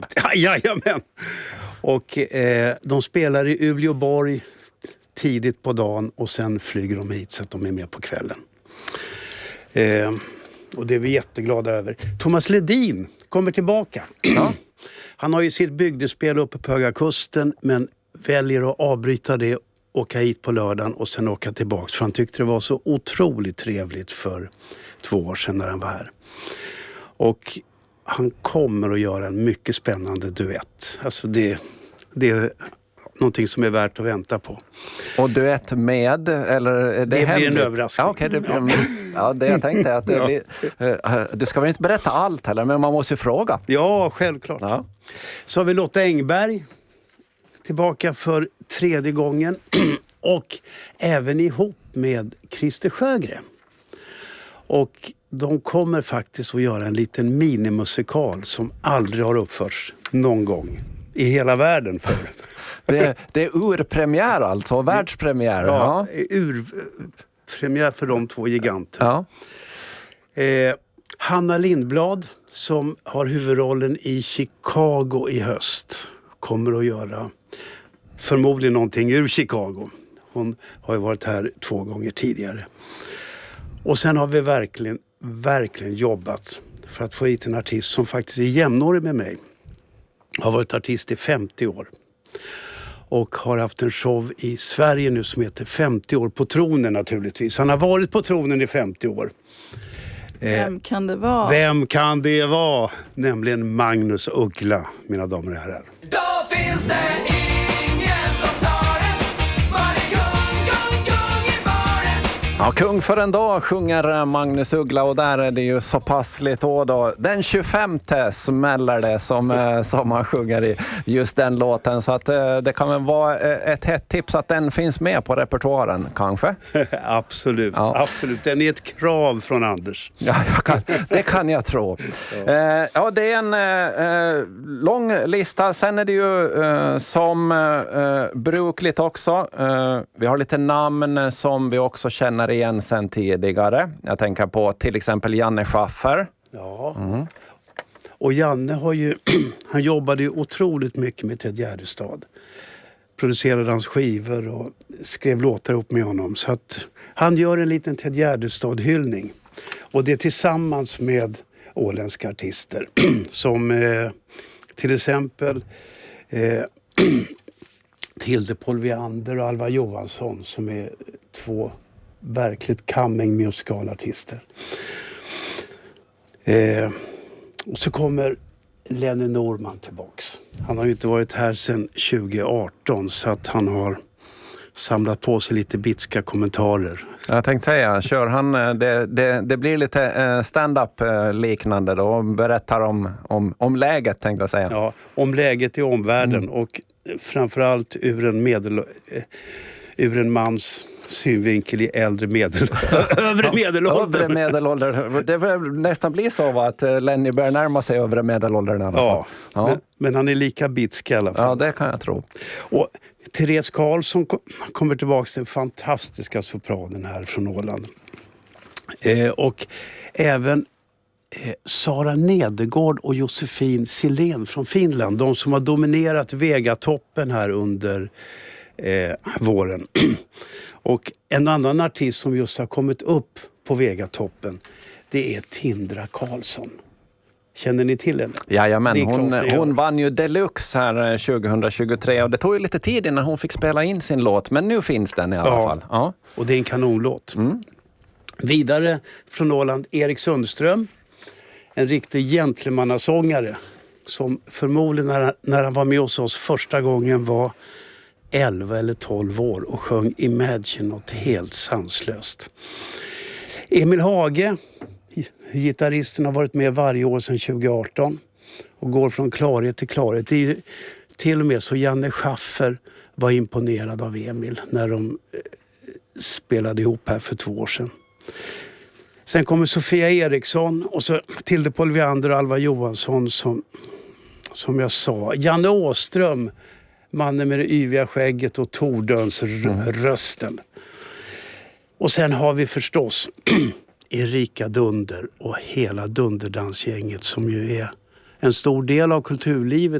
Jajamän. Och de spelar i Uleåborg tidigt på dagen och sen flyger de hit så att de är med på kvällen. Och det är vi jätteglada över. Thomas Ledin kommer tillbaka. Ja. Han har ju sitt bygdespel uppe på Höga Kusten men väljer att avbryta det, åka hit på lördagen och sen åka tillbaka. För han tyckte det var så otroligt trevligt för 2 år sedan när han var här. Och han kommer att göra en mycket spännande duett. Alltså det är någonting som är värt att vänta på. Och duett med, eller är det blir en överraskning. Ja, okej, det blir det jag tänkte att det blir, du ska väl inte berätta allt heller, men man måste ju fråga. Ja, självklart. Ja. Så har vi Lotta Engberg tillbaka för 3:e gången och även ihop med Christer Sjögren. Och de kommer faktiskt att göra en liten minimusikal som aldrig har uppförts någon gång i hela världen förr. Det är urpremiär alltså, världspremiär. Ja, urpremiär för de 2 giganterna. Ja. Hanna Lindblad som har huvudrollen i Chicago i höst kommer att göra förmodligen någonting ur Chicago. Hon har ju varit här 2 gånger tidigare. Och sen har vi verkligen jobbat för att få hit en artist som faktiskt är jämnårig med mig. Har varit artist i 50 år. Och har haft en show i Sverige nu som heter 50 år på tronen naturligtvis. Han har varit på tronen i 50 år. Vem kan det vara? Vem kan det vara? Nämligen Magnus Uggla, mina damer och herrar. Då finns det ingen som tar det. Man är kung i baren. Ja, kung för en dag sjunger Magnus Uggla och där är det ju så passligt då. Den 25:e smäller det som han sjunger i just den låten. Så att det kan väl vara ett hett tips att den finns med på repertoaren kanske? Absolut, ja. Absolut. Den är ett krav från Anders. Ja, det kan jag tro. Ja, det är en lång lista. Sen är det ju som brukligt också. Vi har lite namn som vi också känner igen sen tidigare. Jag tänker på till exempel Janne Schaffer. Ja. Och Janne han jobbade ju otroligt mycket med Ted Gärdestad. Producerade hans skivor och skrev låtar upp med honom. Så att han gör en liten Ted Gärdestad-hyllning. Och det är tillsammans med åländska artister. Som till exempel Tilde Polviander och Alva Johansson som är 2 verkligt coming musikalartister. Och så kommer Lenny Norman tillbaks. Han har ju inte varit här sedan 2018 så att han har samlat på sig lite bitska kommentarer. Jag tänkte säga, kör han, det blir lite stand-up liknande då och berättar om läget tänkte jag säga. Ja, om läget i omvärlden och framförallt ur en mans synvinkel i övre medelålder. Det vill nästan bli så att Lenny börjar närma sig övre medelåldern i alla fall. Ja. Men han är lika bitsk i alla fall. Ja, det kan jag tro. Och Therese Karlsson kommer tillbaka till den fantastiska sopranen här från Åland. Och även Sara Nedergård och Josefin Silén från Finland. De som har dominerat Vegatoppen här under våren. Och en annan artist som just har kommit upp på Vegatoppen, det är Tindra Karlsson. Känner ni till henne? Jajamän, hon vann ju Deluxe här 2023 och det tog ju lite tid innan hon fick spela in sin låt, men nu finns den i alla fall. Ja. Och det är en kanonlåt. Vidare från Åland, Erik Sundström, en riktig gentlemannasångare som förmodligen när han var med oss första gången var 11 eller 12 år och sjöng Imagine något helt sanslöst. Emil Hage, gitarristen, har varit med varje år sedan 2018 och går från klarhet till klarhet. Det är ju till och med så Janne Schaffer var imponerad av Emil när de spelade ihop här för 2 år sedan. Sen kommer Sofia Eriksson och så Tilde Polviander och Alva Johansson som jag sa. Janne Åström, mannen med det yviga skägget och Tordöns rösten. Och sen har vi förstås Erika Dunder och hela Dunderdansgänget som ju är en stor del av kulturlivet